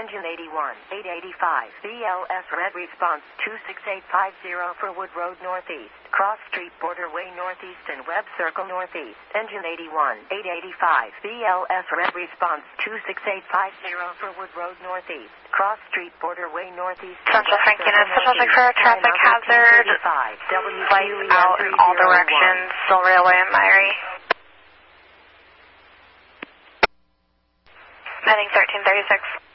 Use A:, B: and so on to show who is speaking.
A: Engine 81, 885, BLS red response 26850 for Wood Road Northeast, Cross Street Borderway Northeast and Webb Circle Northeast. Engine 81, 885, BLS red response 26850 for Wood Road Northeast, Cross Street Borderway Northeast.
B: Central Franklin, subject for a traffic hazard, lights out in all directions, Still Railway and Myrie. Heading 1336.